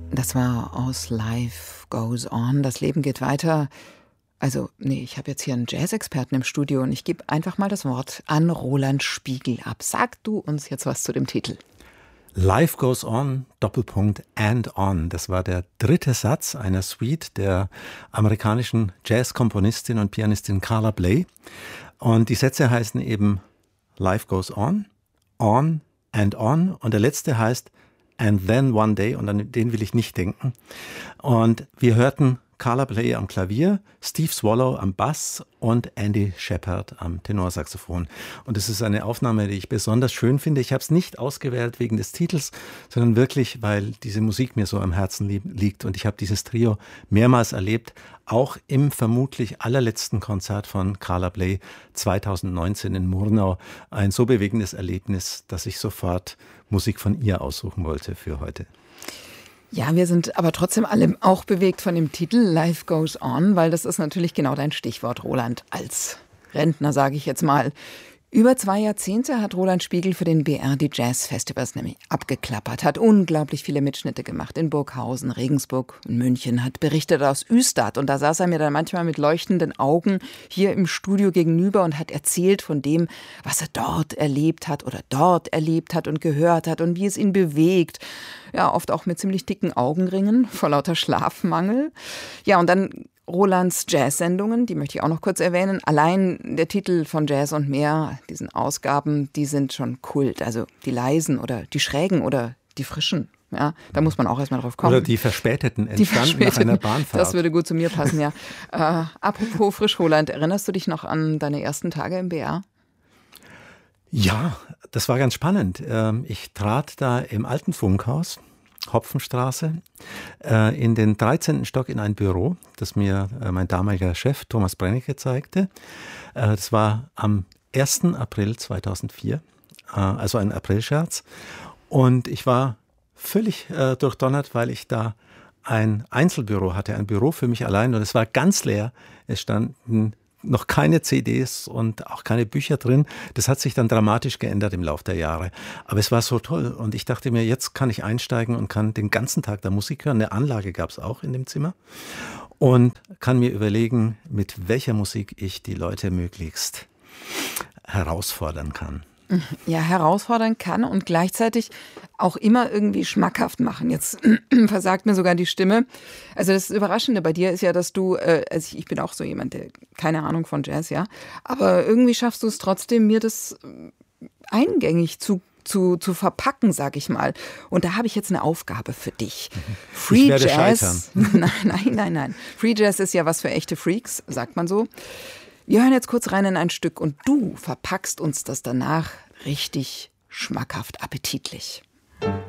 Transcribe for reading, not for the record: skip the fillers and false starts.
Das war aus Life Goes On. Das Leben geht weiter. Also, nee, ich habe jetzt hier einen Jazz-Experten im Studio und ich gebe einfach mal das Wort an Roland Spiegel ab. Sag du uns jetzt was zu dem Titel. Life Goes On, Doppelpunkt, and on. Das war der dritte Satz einer Suite der amerikanischen Jazz-Komponistin und Pianistin Carla Bley. Und die Sätze heißen eben Life Goes On and on. Und der letzte heißt And then one day, und an den will ich nicht denken. Und wir hörten Carla Bley am Klavier, Steve Swallow am Bass und Andy Shepard am Tenorsaxophon. Und es ist eine Aufnahme, die ich besonders schön finde. Ich habe es nicht ausgewählt wegen des Titels, sondern wirklich, weil diese Musik mir so am Herzen liegt. Und ich habe dieses Trio mehrmals erlebt, auch im vermutlich allerletzten Konzert von Carla Bley 2019 in Murnau. Ein so bewegendes Erlebnis, dass ich sofort Musik von ihr aussuchen wollte für heute. Ja, wir sind aber trotzdem alle auch bewegt von dem Titel Life Goes On, weil das ist natürlich genau dein Stichwort, Roland, als Rentner, sage ich jetzt mal. Über 2 Jahrzehnte hat Roland Spiegel für den BR die Jazz-Festivals nämlich abgeklappert, hat unglaublich viele Mitschnitte gemacht in Burghausen, Regensburg, in München, hat berichtet aus Ystad und da saß er mir dann manchmal mit leuchtenden Augen hier im Studio gegenüber und hat erzählt von dem, was er dort erlebt hat und gehört hat und wie es ihn bewegt. Ja, oft auch mit ziemlich dicken Augenringen vor lauter Schlafmangel. Ja, und dann Rolands Jazz-Sendungen, die möchte ich auch noch kurz erwähnen. Allein der Titel von Jazz und mehr, diesen Ausgaben, die sind schon Kult. Also die leisen oder die schrägen oder die frischen. Ja, da muss man auch erstmal drauf kommen. Oder die verspäteten, entstanden nach einer Bahnfahrt. Das würde gut zu mir passen, ja. Apropos frisch, Roland, erinnerst du dich noch an deine ersten Tage im BR? Ja, das war ganz spannend. Ich trat da im alten Funkhaus, Hopfenstraße, in den 13. Stock in ein Büro, das mir mein damaliger Chef Thomas Brennecke zeigte. Das war am 1. April 2004, also ein Aprilscherz. Und ich war völlig durchdonnert, weil ich da ein Einzelbüro hatte, ein Büro für mich allein. Und es war ganz leer. Es standen noch keine CDs und auch keine Bücher drin. Das hat sich dann dramatisch geändert im Laufe der Jahre. Aber es war so toll und ich dachte mir, jetzt kann ich einsteigen und kann den ganzen Tag da Musik hören. Eine Anlage gab es auch in dem Zimmer und kann mir überlegen, mit welcher Musik ich die Leute möglichst herausfordern kann. Ja, herausfordern kann und gleichzeitig auch immer irgendwie schmackhaft machen. Jetzt versagt mir sogar die Stimme. Also das Überraschende bei dir ist ja, dass du, also ich bin auch so jemand, der keine Ahnung von Jazz, ja, aber irgendwie schaffst du es trotzdem, mir das eingängig zu verpacken, sag ich mal. Und da habe ich jetzt eine Aufgabe für dich. Free ich werde Jazz. scheitern. Nein. Free Jazz ist ja was für echte Freaks, sagt man so. Wir hören jetzt kurz rein in ein Stück und du verpackst uns das danach richtig schmackhaft appetitlich.